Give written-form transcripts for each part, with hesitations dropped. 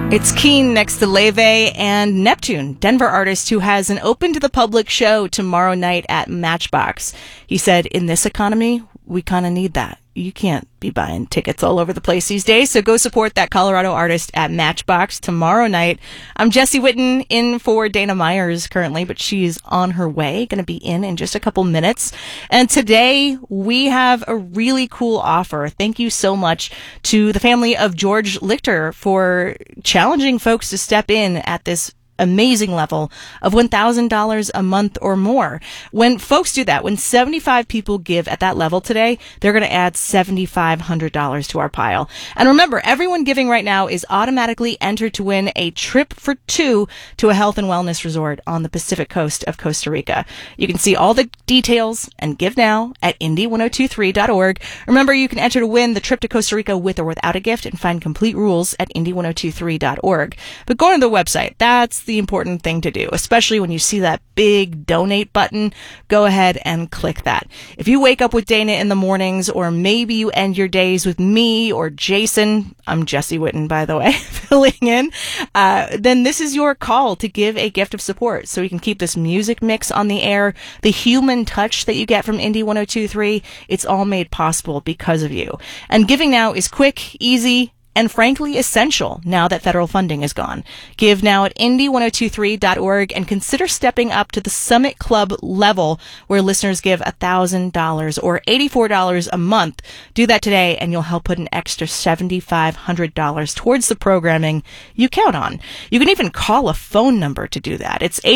It's Keen next to Leve and Neptune, Denver artist who has an open to the public show tomorrow night at Matchbox. He said, in this economy, we kind of need that. You can't be buying tickets all over the place these days, so go support that Colorado artist at Matchbox tomorrow night. I'm Jesse Witten in for Dana Myers currently, but she's on her way, going to be in just a couple minutes. And today we have a really cool offer. Thank you so much to the family of George Lichter for challenging folks to step in at this amazing level of $1,000 a month or more. When folks do that, when 75 people give at that level today, they're going to add $7,500 to our pile. And remember, everyone giving right now is automatically entered to win a trip for two to a health and wellness resort on the Pacific coast of Costa Rica. You can see all the details and give now at indy1023.org. Remember, you can enter to win the trip to Costa Rica with or without a gift and find complete rules at indy1023.org. But go to the website. That's the important thing to do, especially when you see that big donate button. Go ahead and click that. If you wake up with Dana in the mornings, or maybe you end your days with me or Jason, I'm Jesse Witten, by the way, filling in, then this is your call to give a gift of support so we can keep this music mix on the air. The human touch that you get from Indy 102.3, it's all made possible because of you. And giving now is quick, easy, and frankly essential now that federal funding is gone. Give now at indy1023.org and consider stepping up to the Summit Club level where listeners give $1,000 or $84 a month. Do that today and you'll help put an extra $7,500 towards the programming you count on. You can even call a phone number to do that. It's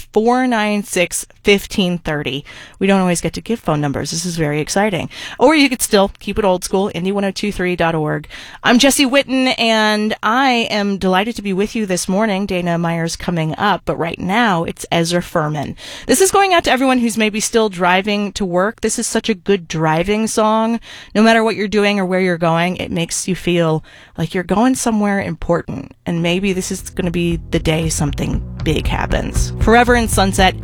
800-496-1530. We don't always get to give phone numbers. This is very exciting. Or you could still keep it old school, indy1023.org. I'm Jesse Witten, and I am delighted to be with you this morning. Dana Myers coming up, but right now it's Ezra Furman. This is going out to everyone who's maybe still driving to work. This is such a good driving song. No matter what you're doing or where you're going, it makes you feel like you're going somewhere important, and maybe this is going to be the day something big happens. Forever in Sunset,